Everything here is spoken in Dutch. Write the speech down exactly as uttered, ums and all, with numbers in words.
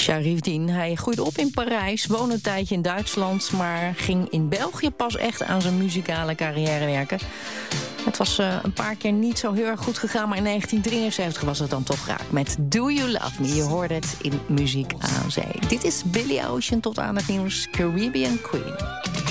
Sharifdin, hij groeide op in Parijs, woonde een tijdje in Duitsland, maar ging in België pas echt aan zijn muzikale carrière werken. Het was uh, een paar keer niet zo heel erg goed gegaan, maar in negentien drieënzeventig was het dan toch raak met Do You Love Me. Je hoorde het in Muziek aan Zee. Dit is Billy Ocean tot aan het nieuws, Caribbean Queen.